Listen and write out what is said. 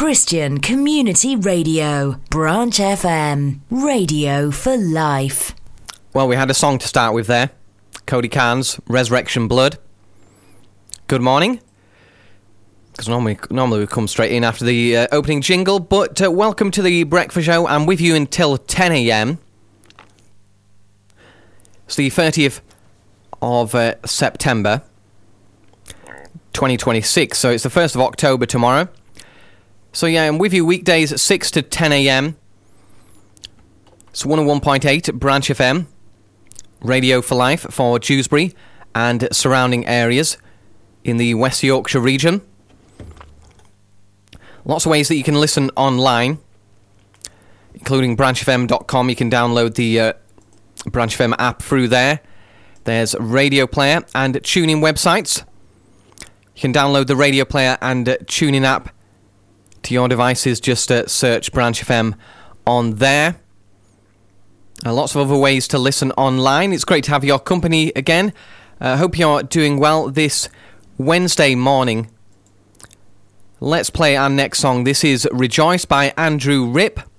Christian Community Radio, Branch FM, radio for life. Well, we had a song to start with there. Cody Carnes, Resurrection Blood. Good morning. Because normally we come straight in after the opening jingle, but welcome to the breakfast show. I'm with you until 10 a.m. It's the 30th of September 2026, so it's the 1st of October tomorrow. So yeah, I'm with you weekdays at 6 to 10 a.m. It's 101.8 Branch FM, Radio for Life for Dewsbury and surrounding areas in the West Yorkshire region. Lots of ways that you can listen online, including branchfm.com. You can download the Branch FM app through there. There's Radio Player and TuneIn websites. You can download the Radio Player and TuneIn app to your devices. Just search Branch FM on there. Lots of other ways to listen online. It's great to have your company again. Hope you're doing well this Wednesday morning. Let's play our next song. This is Rejoice by Andrew Ripp.